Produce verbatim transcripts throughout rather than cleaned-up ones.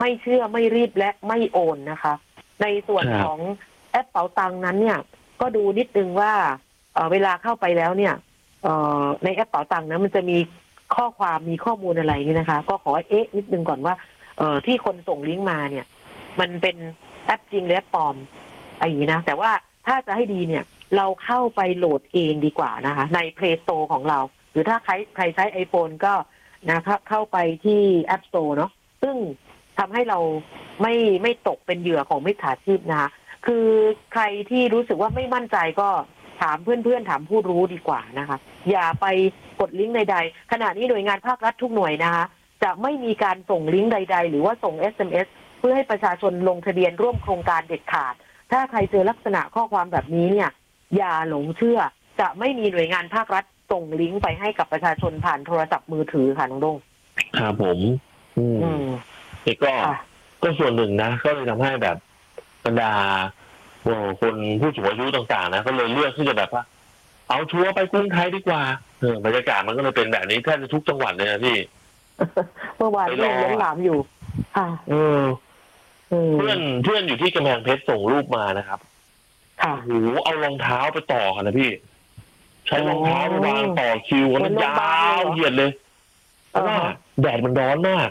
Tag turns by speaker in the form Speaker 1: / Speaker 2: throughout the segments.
Speaker 1: ไม่เชื่อไม่รีบและไม่โอนนะคะในส่วนของแอปเป๋าตังนั้นเนี่ยก็ดูนิดนึงว่าเอ่อเวลาเข้าไปแล้วเนี่ยเอ่อในแอปเป๋าตังนะมันจะมีข้อความมีข้อมูลอะไรนี่นะคะก็ขอเอ๊ะนิดนึงก่อนว่าเอ่อที่คนส่งลิงก์มาเนี่ยมันเป็นแอปจริงหรือแอปปลอมอะไรอย่างนี้นะแต่ว่าถ้าจะให้ดีเนี่ยเราเข้าไปโหลดเองดีกว่านะคะใน Play Store ของเราหรือถ้าใครใครใช้ iPhone ก็นะครับเข้าไปที่ App Store เนาะซึ่งทำให้เราไม่ไม่ตกเป็นเหยื่อของมิจฉาชีพนะคะคือใครที่รู้สึกว่าไม่มั่นใจก็ถามเพื่อนๆถามผู้รู้ดีกว่านะคะอย่าไปกดลิงก์ใดๆขณะนี้หน่วยงานภาครัฐทุกหน่วยนะคะจะไม่มีการส่งลิงก์ใดๆหรือว่าส่ง เอส เอ็ม เอส เพื่อให้ประชาชนลงทะเบียนร่วมโครงการเด็ดขาดถ้าใครเจอลักษณะข้อความแบบนี้เนี่ยอย่าหลงเชื่อจะไม่มีหน่วยงานภาครัฐส่งลิงก์ไปให้กับประชาชนผ่านโทรศัพท์มือถือค่ะน้องดง
Speaker 2: ครับผมอืมนี่ก็ก็ส่วนหนึ่งนะก็เลยทำให้แบบบรรดาคนผู้สูงอายุต่างๆนะก็เลยเลือกที่จะแบบว่าเอาชัวร์ไปกรุงไทยดีกว่าเออบรรยากาศมันก็เลยเป็นแบบนี้แทบจะทุกจังหวัดเลยนะพี่
Speaker 1: เมื่อวานก็ยังล้นหลามอยู่ค่ะ
Speaker 2: เออเพื่อนเพื่อนอยู่ที่กำแพงเพชรส่งรูปมานะครับ
Speaker 1: ค่ะ
Speaker 2: โอ้โหเอารองเท้าไปต่อกันนะพี่ใช้รองเท้าวางต่อคิวกันยาวเหยียดเลยเพราะว่าแดดมันร้อนมาก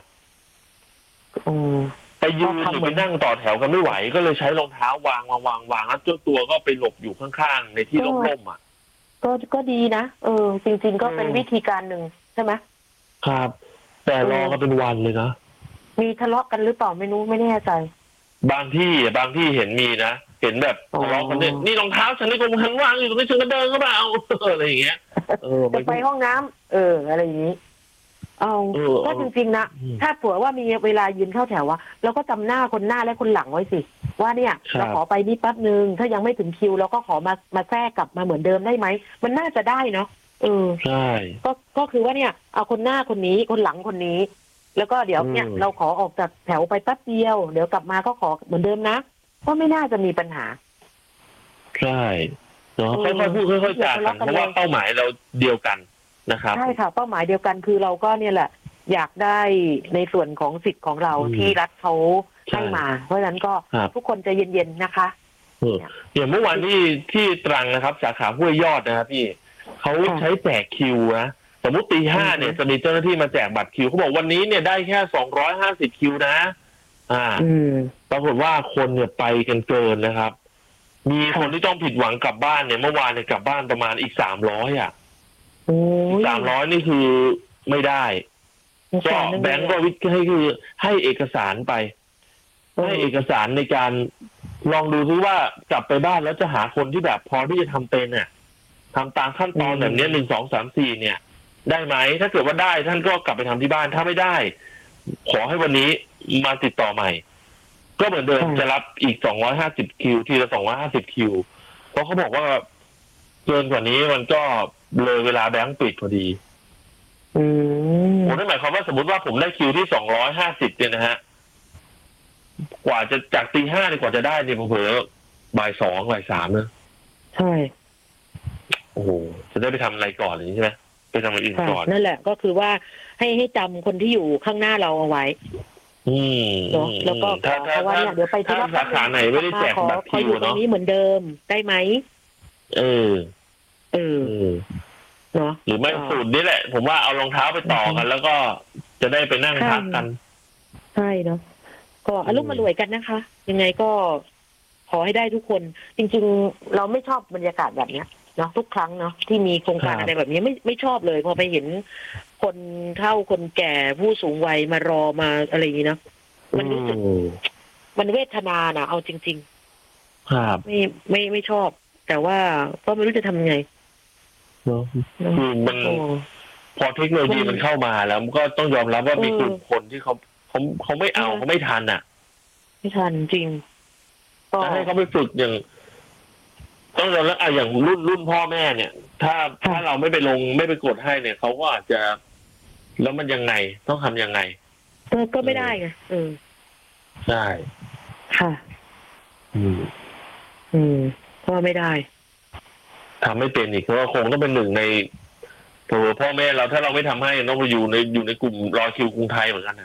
Speaker 2: ไปยืนหรือไปนั่งต่อแถวกันไม่ไหวก็เลยใช้รองเท้าวางวางวางวางแล้วเจ้าตัวก็ไปหลบอยู่ข้างๆในที่ร่มๆอ่ะ
Speaker 1: ก็ก็ดีนะเออจริงๆก็เป็นวิธีการหนึ่งใช่ไหม
Speaker 2: ครับแต่รอกันเป็นวันเลยนะ
Speaker 1: มีทะเลาะกันหรือเปล่าไม่รู้ไม่แน่ใจ
Speaker 2: บางที่บางที่เห็นมีนะเห็นแบบทะเลาะกันเนี่ยนี่รองเท้าฉันนี่กำลังวางอยู่ตรงนี้ฉันก็เดินเข้ามาเอาอะไรอย่างเงี้ยเออ
Speaker 1: จะไปห้องน้ำเอออะไรอย่างนี้เอาก็จริงๆนะถ้าผัวว่ามีเวลายืนเข้าแถวว่าเราก็จำหน้าคนหน้าและคนหลังไว้สิว่าเนี่ยเราขอไปนี่แป๊บนึงถ้ายังไม่ถึงคิวเราก็ขอมามาแทรกกลับมาเหมือนเดิมได้ไหมมันน่าจะได้เนาะเออ
Speaker 2: ใช่
Speaker 1: ก็ก็คือว่าเนี่ยเอาคนหน้าคนนี้คนหลังคนนี้แล้วก็เดี๋ยวเนี่ยเราขอออกจากแถวไปแป๊บเดียวเดี๋ยวกลับมาก็ขอเหมือนเดิมนะก็ไม่น่าจะมีปัญหา
Speaker 2: ใช่เนาะค่อยๆพูดค่อยๆจากันเพราะว่าเป้าหมายเราเดียวกันนะครับ
Speaker 1: ใช่ค่ะเป้าหมายเดียวกันคือเราก็เนี่ยแหละอยากได้ในส่วนของสิทธิ์ของเราที่รัฐเขาให้มาเพราะฉะนั้นก็ทุกคนจะเย็นๆนะคะ
Speaker 2: อย่างเมื่อวานที่ที่ตรังนะครับสาขาห้วยยอดนะครับพี่เขาใช้แจกคิวนะสมมติตีห้าเนี่ยจะมีเจ้าหน้าที่มาแจกบัตรคิวเขาบอกวันนี้เนี่ยได้แค่สองร้อยห้าสิบคิวนะอ่าปรากฏว่าคนเนี่ยไปกันเกินนะครับมีคนที่ต้องผิดหวังกลับบ้านเนี่ยเมื่อวานเนี่ยกลับบ้านประมาณอีกสามร้อยอ่ะสามร้อยนี่คือไม่ได้ก็แบงก์ก็วิให้คือให้เอกสารไปให้เอกสารในการลองดูซิว่ากลับไปบ้านแล้วจะหาคนที่แบบพอที่จะทำเป็นเนี่ยทำตามขั้นตอนแบบนี้หนึ่งสองสามสี่เนี่ยได้ไหมถ้าเกิดว่าได้ท่านก็กลับไปทำที่บ้านถ้าไม่ได้ขอให้วันนี้มาติดต่อใหม่ก็เหมือนเดิมจะรับอีกสองร้อยห้าสิบคิวทีละสองร้อยห้าสิบคิวเพราะเขาบอกว่าเกินกว่านี้มันก็เลยเวลาแบงก์ปิดพอดี
Speaker 1: อืม
Speaker 2: ผมนั่นหมายความว่าสมมติว่าผมได้คิวที่สองร้อยห้าสิบเนี่ยนะฮะกว่าจะจากตีห้าเนี่ยกว่าจะได้เนี่ยเผลอบ่ายสองบ่ายสามเนอะ
Speaker 1: ใช่
Speaker 2: โอ้โหจะได้ไปทำอะไรก่อนอย่างนี้ใช่ไหมไปทำอะไรอื่นก่อน
Speaker 1: นั่นแหละก็คือว่าให้ให้จำคนที่อยู่ข้างหน้าเราเอาไว้
Speaker 2: อืม
Speaker 1: เนาะแล้วก็
Speaker 2: ถ้าถ้า
Speaker 1: เดี๋ยวไปที่
Speaker 2: สาขาไหนไม่ได้แจกบัตรคิว
Speaker 1: เนาะตรงนี้เหมือนเดิมได้ไหม
Speaker 2: เออ
Speaker 1: เออเนาะ
Speaker 2: หรือไม่สูตรนี้แหละผมว่าเอารองเท้าไปต่อกันแล้วก็จะได้ไปนั่งพักกัน
Speaker 1: ใช่เนาะก็อารมณ์มารวยกันนะคะยังไงก็ขอให้ได้ทุกคนจริงๆเราไม่ชอบบรรยากาศแบบเนี้ยเนาะทุกครั้งเนาะที่มีโครงการอะไรแบบนี้ไม่ไม่ชอบเลยพอไปเห็นคนเฒ่าคนแก่ผู้สูงวัยมารอมาอะไรอย่างนี้เนาะมันรู้สึกมันเวทนานะเอาจริง
Speaker 2: ๆครับ
Speaker 1: ไม่ไม่ไม่ชอบแต่ว่าก็ไม่รู้จะทำไง
Speaker 2: เนาะคือมันพอเทคโนโลยีมันเข้ามาแล้วก็ต้องยอมรับว่ามีกลุ่มคนที่เขาเขาเขาไม่เอาเขาไม่ทันอ่ะ
Speaker 1: ไม่ทันจริง
Speaker 2: ก็ให้เขาไปฝึกอย่างต้องยอมรับอ่ะอย่างรุ่นรุ่นพ่อแม่เนี่ยถ้าถ้าเราไม่ไปลงไม่ไปกดให้เนี่ยเขาก็อาจจะแล้วมันยังไงต้องทำยังไง
Speaker 1: ก็ไม่ได้ไงเออ
Speaker 2: ใช่
Speaker 1: ค่ะ
Speaker 2: อืม
Speaker 1: อืมก็ไม่ได้
Speaker 2: ทำไม่เป็นอีกเพราะว่าคงต้องเป็นหนึ่งในตัวพ่อแม่เราถ้าเราไม่ทำให้ต้องไปอยู่ในอยู่ในกลุ่มรอคิวกรุงไทยเหมือนกันนะ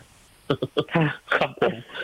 Speaker 1: ค่ะ
Speaker 2: ครับผม